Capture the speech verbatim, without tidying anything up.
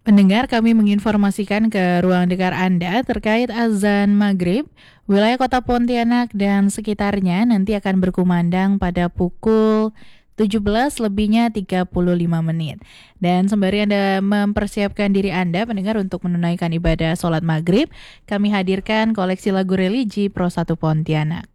Pendengar, kami menginformasikan ke ruang dengar Anda terkait azan maghrib. Wilayah kota Pontianak dan sekitarnya nanti akan berkumandang pada pukul tujuh belas lebihnya tiga puluh lima menit. Dan sembari Anda mempersiapkan diri Anda, pendengar, untuk menunaikan ibadah sholat maghrib, kami hadirkan koleksi lagu religi Pro satu Pontianak.